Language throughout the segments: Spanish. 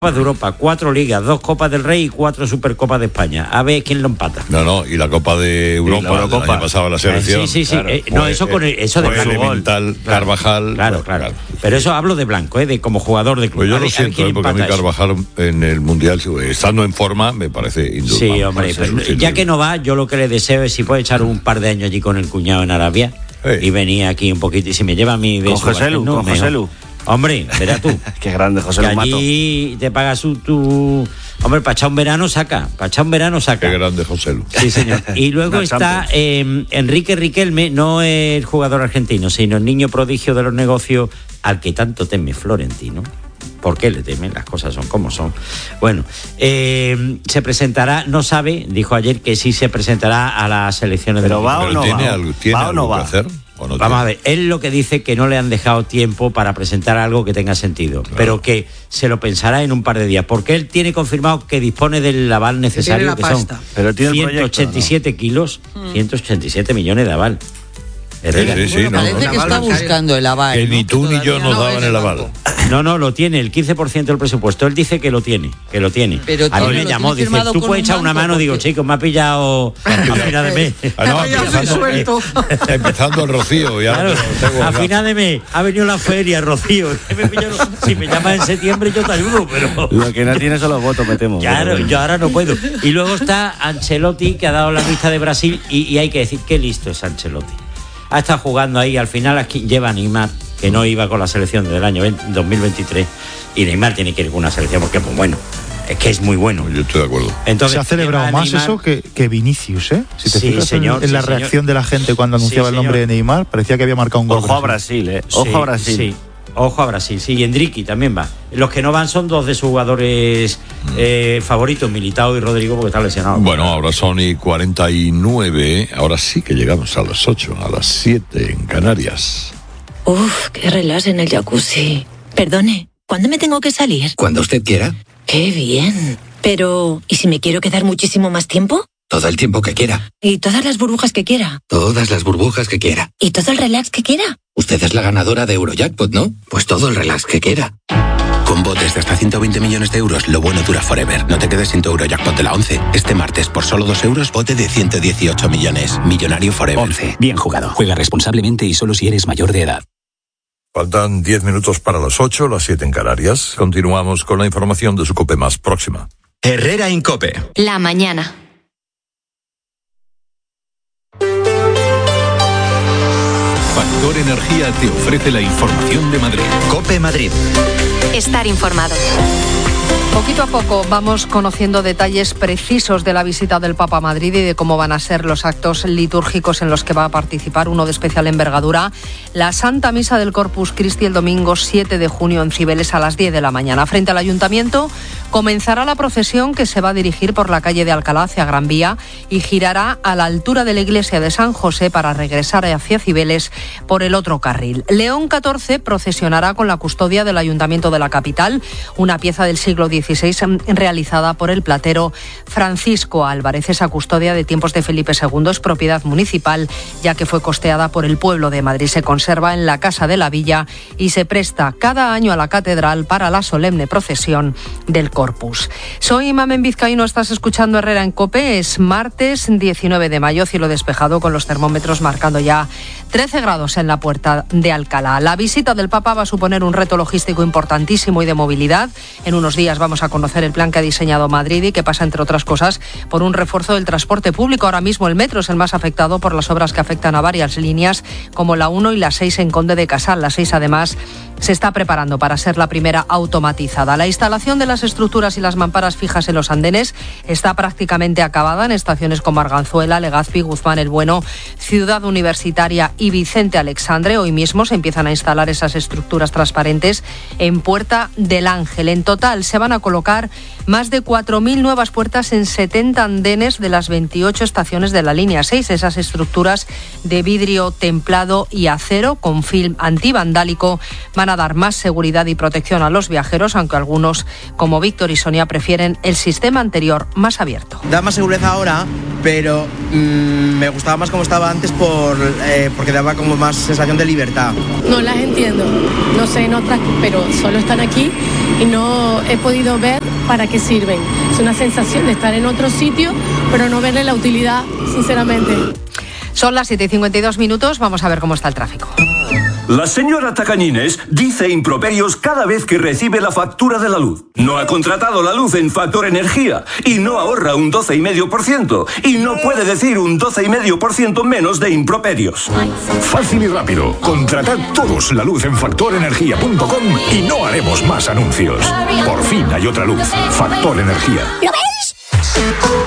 de Europa, 4 ligas, 2 Copas del Rey y 4 Supercopas de España. A ver quién lo empata. No, y la Copa de Europa, del año pasado la selección. Sí. Claro, No, eso con eso de Blanco. Elemental, Carvajal. Claro. Pero eso hablo de Blanco, de como jugador de club. Pues yo lo siento, porque a mí Carvajal en el Mundial, estando en forma, me parece indudable. Sí, hombre, ya que no va, yo lo que le deseo es si puede echar un par de años allí con el cuñado en Arabia y venir aquí un poquito, y si me lleva a mí... Con José Lu. Hombre, verás tú. Qué grande, José Lu Mato. Allí te pagas tu... Hombre, para echar un verano saca. Qué grande, José Lu. Sí, señor. Y luego está Enrique Riquelme, no el jugador argentino, sino el niño prodigio de los negocios al que tanto teme Florentino. ¿Por qué le temen? Las cosas son como son. Bueno, se presentará, no sabe, dijo ayer que sí se presentará a las elecciones. Pero va o no ¿Tiene va. algo que hacer? No. Vamos a ver, él lo que dice que no le han dejado tiempo para presentar algo que tenga sentido, claro, pero que se lo pensará en un par de días, porque él tiene confirmado que dispone del aval necesario, que son pero tiene 187 proyecto, kilos, 187 millones de aval. Sí, parece que está buscando el aval. Que ni tú ni yo nos daban el aval. No, lo tiene, el 15% del presupuesto. Él dice que lo tiene. Pero a mí me llamó, dice, tú puedes echar una mano. Digo, chicos, me ha pillado a final de mes. Empezando el Rocío. Ya claro, a final de mes ha venido la feria, Rocío. Si me llamas en septiembre yo te ayudo, pero... Lo que no tiene son los votos, me temo. Claro, yo ahora no puedo. Y luego está Ancelotti, que ha dado la lista de Brasil, y hay que decir, qué listo es Ancelotti. Ha estado jugando ahí, al final aquí lleva a Neymar, que no iba con la selección del año 2023, y Neymar tiene que ir con una selección porque, pues bueno, es que es muy bueno. Yo estoy de acuerdo. Entonces, se ha celebrado más Neymar, eso que Vinicius, ¿eh? Si te fijas señor, en la reacción de la gente cuando anunciaba el nombre de Neymar, parecía que había marcado un gol. Ojo a Brasil, Ojo a Brasil. Sí. Ojo a Brasil, sí, y Endricky también va. Los que no van son dos de sus jugadores favoritos, Militao y Rodrigo, porque están lesionados. Bueno, ahora son y 49, ahora sí que llegamos a las 8, a las 7 en Canarias. Uf, qué relax en el jacuzzi. Perdone, ¿cuándo me tengo que salir? Cuando usted quiera. Qué bien. Pero, ¿y si me quiero quedar muchísimo más tiempo? Todo el tiempo que quiera. ¿Y todas las burbujas que quiera? Todas las burbujas que quiera. ¿Y todo el relax que quiera? Usted es la ganadora de Eurojackpot, ¿no? Pues todo el relax que quiera. Con botes de hasta 120 millones de euros, lo bueno dura forever. No te quedes sin tu Eurojackpot de la 11. Este martes, por solo 2 euros, bote de 118 millones. Millonario forever. 11. Bien jugado. Juega responsablemente y solo si eres mayor de edad. Faltan 10 minutos para las 8, las 7 en Canarias. Continuamos con la información de su COPE más próxima. Herrera Incope. La mañana. Factor Energía te ofrece la información de Madrid. COPE Madrid. Estar informado. Poquito a poco vamos conociendo detalles precisos de la visita del Papa a Madrid y de cómo van a ser los actos litúrgicos en los que va a participar, uno de especial envergadura, la Santa Misa del Corpus Christi el domingo 7 de junio en Cibeles a las 10 de la mañana. Frente al Ayuntamiento comenzará la procesión que se va a dirigir por la calle de Alcalá hacia Gran Vía y girará a la altura de la iglesia de San José para regresar hacia Cibeles por el otro carril. León XIV procesionará con la custodia del Ayuntamiento de la capital, una pieza del siglo XVI realizada por el platero Francisco Álvarez. Esa custodia de tiempos de Felipe II es propiedad municipal, ya que fue costeada por el pueblo de Madrid. Se conserva en la Casa de la Villa y se presta cada año a la catedral para la solemne procesión del Corpus. Soy Mamen Vizcaíno, estás escuchando Herrera en COPE. Es martes 19 de mayo, cielo despejado con los termómetros marcando ya 13 grados en la Puerta de Alcalá. La visita del Papa va a suponer un reto logístico importantísimo y de movilidad. En unos días vamos a conocer el plan que ha diseñado Madrid y que pasa, entre otras cosas, por un refuerzo del transporte público. Ahora mismo el metro es el más afectado por las obras que afectan a varias líneas, como la 1 y la 6 en Conde de Casal. La 6, además, se está preparando para ser la primera automatizada. La instalación de las estructuras y las mamparas fijas en los andenes está prácticamente acabada en estaciones como Arganzuela, Legazpi, Guzmán el Bueno, Ciudad Universitaria y Vicente Alexandre. Hoy mismo se empiezan a instalar esas estructuras transparentes en Puerta del Ángel. En total se van a colocar más de 4.000 nuevas puertas en 70 andenes de las 28 estaciones de la línea 6. Esas estructuras de vidrio templado y acero con film antivandálico van a dar más seguridad y protección a los viajeros, aunque algunos, como Víctor y Sonia, prefieren el sistema anterior más abierto. Da más seguridad ahora pero me gustaba más como estaba antes porque daba como más sensación de libertad. No las entiendo, no sé en otras, pero solo están aquí y no he podido ver para qué sirven. Es una sensación de estar en otro sitio, pero no verle la utilidad, sinceramente. Son las 7:52, vamos a ver cómo está el tráfico. La señora Tacañines dice improperios cada vez que recibe la factura de la luz. No ha contratado la luz en Factor Energía y no ahorra un 12,5% y no puede decir un 12,5% menos de improperios. Fácil y rápido. Contratad todos la luz en factorenergia.com y no haremos más anuncios. Por fin hay otra luz. Factor Energía. ¿Lo veis?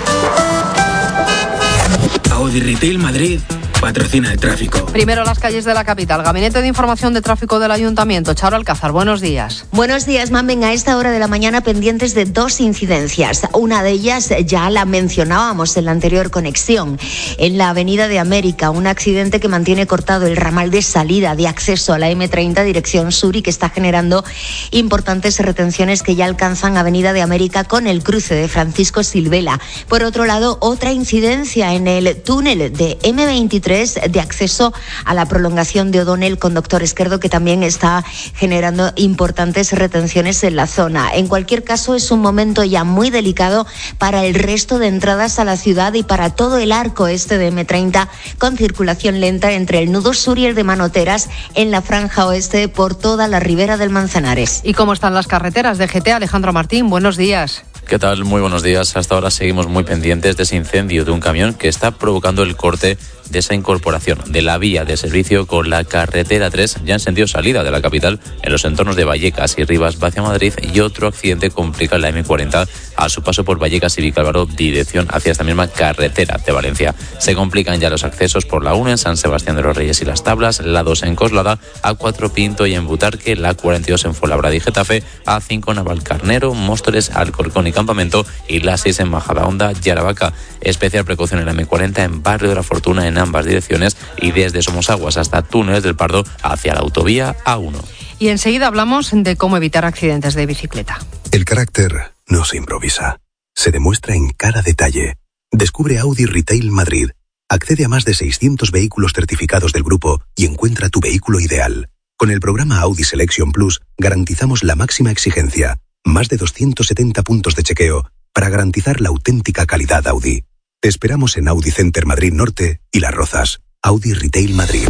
Audi Retail Madrid patrocina el tráfico. Primero las calles de la capital. Gabinete de Información de Tráfico del Ayuntamiento. Charo Alcázar, buenos días. Buenos días, Mamen. A esta hora de la mañana pendientes de 2 incidencias. Una de ellas ya la mencionábamos en la anterior conexión. En la Avenida de América, un accidente que mantiene cortado el ramal de salida de acceso a la M30 dirección sur y que está generando importantes retenciones que ya alcanzan Avenida de América con el cruce de Francisco Silvela. Por otro lado, otra incidencia en el túnel de M23 de acceso a la prolongación de O'Donnell con Doctor Esquerdo, que también está generando importantes retenciones en la zona. En cualquier caso, es un momento ya muy delicado para el resto de entradas a la ciudad y para todo el arco este de M30, con circulación lenta entre el nudo sur y el de Manoteras en la franja oeste por toda la ribera del Manzanares. ¿Y cómo están las carreteras de GT? Alejandro Martín, buenos días. ¿Qué tal? Muy buenos días. Hasta ahora seguimos muy pendientes de ese incendio de un camión que está provocando el corte de esa incorporación de la vía de servicio con la carretera 3, ya en sentido salida de la capital, en los entornos de Vallecas y Rivas hacia Madrid, y otro accidente complica la M40 a su paso por Vallecas y Vicálvaro, dirección hacia esta misma carretera de Valencia. Se complican ya los accesos por la 1 en San Sebastián de los Reyes y Las Tablas, la 2 en Coslada, A4 Pinto y en Butarque, la 42 en Fuenlabrada y Getafe, A5 Navalcarnero, Móstoles, Alcorcón y Campamento, y la 6 en Majadahonda y Aravaca. Especial precaución en la M40 en Barrio de la Fortuna en ambas direcciones y desde Somosaguas hasta Túneles del Pardo hacia la autovía A1. Y enseguida hablamos de cómo evitar accidentes de bicicleta. El carácter no se improvisa, se demuestra en cada detalle. Descubre Audi Retail Madrid. Accede a más de 600 vehículos certificados del grupo y encuentra tu vehículo ideal. Con el programa Audi Selection Plus garantizamos la máxima exigencia, más de 270 puntos de chequeo para garantizar la auténtica calidad Audi. Te esperamos en Audi Center Madrid Norte y Las Rozas. Audi Retail Madrid.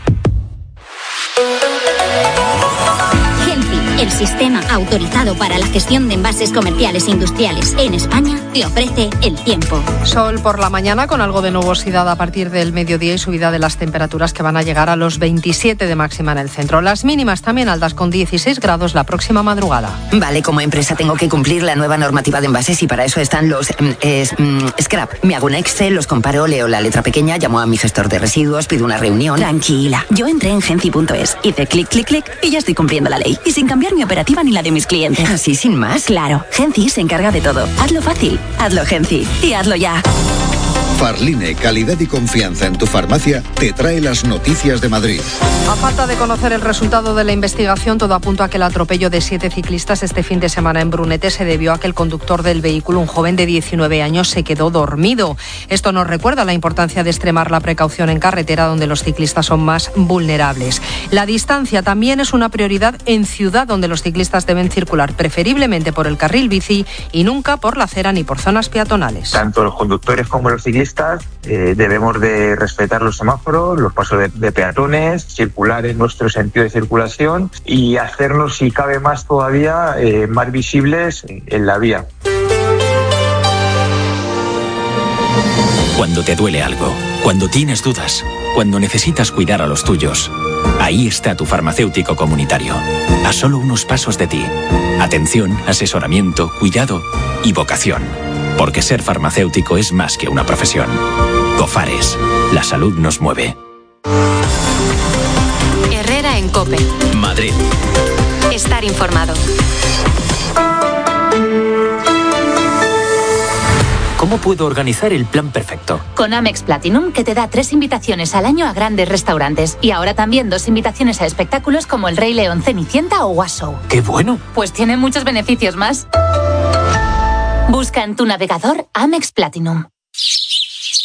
El sistema autorizado para la gestión de envases comerciales e industriales en España te ofrece el tiempo. Sol por la mañana con algo de nubosidad a partir del mediodía y subida de las temperaturas que van a llegar a los 27 de máxima en el centro. Las mínimas también altas con 16 grados la próxima madrugada. Vale, como empresa tengo que cumplir la nueva normativa de envases y para eso están los scrap. Me hago un Excel, los comparo, leo la letra pequeña, llamo a mi gestor de residuos, pido una reunión. Tranquila, yo entré en Genci.es, hice clic, clic, clic y ya estoy cumpliendo la ley. Y sin cambiar mi operativa ni la de mis clientes. ¿Así sin más? Claro, Genci se encarga de todo. Hazlo fácil, hazlo Genci y hazlo ya. Farline, calidad y confianza en tu farmacia, te trae las noticias de Madrid. A falta de conocer el resultado de la investigación, todo apunta a que el atropello de 7 ciclistas este fin de semana en Brunete se debió a que el conductor del vehículo, un joven de 19 años, se quedó dormido. Esto nos recuerda la importancia de extremar la precaución en carretera, donde los ciclistas son más vulnerables. La distancia también es una prioridad en ciudad, donde los ciclistas deben circular preferiblemente por el carril bici y nunca por la acera ni por zonas peatonales. Tanto los conductores como los ciclistas debemos de respetar los semáforos, los pasos de peatones, circular en nuestro sentido de circulación y hacernos, si cabe más todavía, más visibles en la vía. Cuando te duele algo, cuando tienes dudas, cuando necesitas cuidar a los tuyos, ahí está tu farmacéutico comunitario, a solo unos pasos de ti. Atención, asesoramiento, cuidado y vocación. Porque ser farmacéutico es más que una profesión. Cofares, la salud nos mueve. Herrera en COPE. Madrid. Estar informado. ¿Cómo puedo organizar el plan perfecto? Con Amex Platinum, que te da 3 invitaciones al año a grandes restaurantes. Y ahora también 2 invitaciones a espectáculos como El Rey León, Cenicienta o Washoe. ¡Qué bueno! Pues tiene muchos beneficios más. Busca en tu navegador Amex Platinum.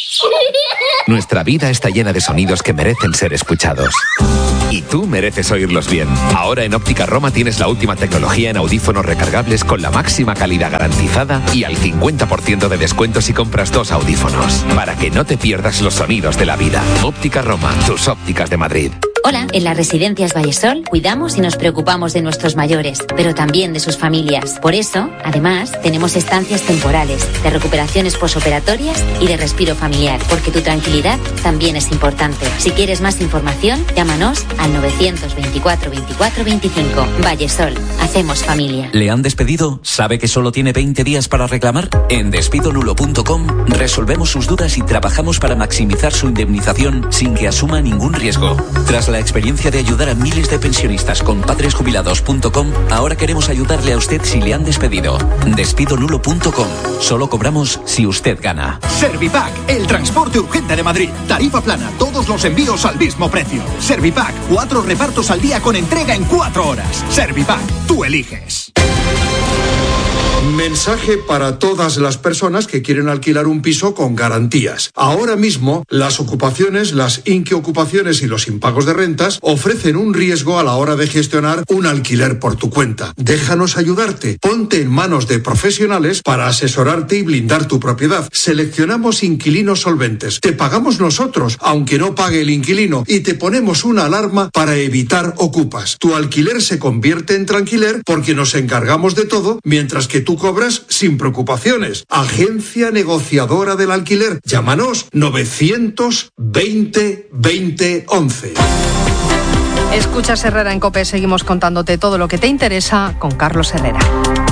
Nuestra vida está llena de sonidos que merecen ser escuchados. Y tú mereces oírlos bien. Ahora en Óptica Roma tienes la última tecnología en audífonos recargables con la máxima calidad garantizada y al 50% de descuento si compras 2 audífonos. Para que no te pierdas los sonidos de la vida. Óptica Roma, tus ópticas de Madrid. Hola, en las residencias Vallesol cuidamos y nos preocupamos de nuestros mayores, pero también de sus familias. Por eso, además, tenemos estancias temporales, de recuperaciones posoperatorias y de respiro familiar, porque tu tranquilidad también es importante. Si quieres más información, llámanos al 924 24 25. Vallesol, hacemos familia. ¿Le han despedido? ¿Sabe que solo tiene 20 días para reclamar? En despidonulo.com resolvemos sus dudas y trabajamos para maximizar su indemnización sin que asuma ningún riesgo. Tras la experiencia de ayudar a miles de pensionistas con padresjubilados.com, ahora queremos ayudarle a usted si le han despedido. Despidonulo.com. Solo cobramos si usted gana. Servipack, el transporte urgente de Madrid. Tarifa plana, todos los envíos al mismo precio. Servipack, 4 repartos al día con entrega en 4 horas. Servipack, tú eliges. Mensaje para todas las personas que quieren alquilar un piso con garantías. Ahora mismo, las ocupaciones, las inquiocupaciones y los impagos de rentas ofrecen un riesgo a la hora de gestionar un alquiler por tu cuenta. Déjanos ayudarte. Ponte en manos de profesionales para asesorarte y blindar tu propiedad. Seleccionamos inquilinos solventes. Te pagamos nosotros, aunque no pague el inquilino, y te ponemos una alarma para evitar ocupas. Tu alquiler se convierte en tranquiler porque nos encargamos de todo, mientras que tú cobras sin preocupaciones. Agencia negociadora del alquiler. Llámanos 920 20 11. Escuchas Herrera en COPE. Seguimos contándote todo lo que te interesa con Carlos Herrera.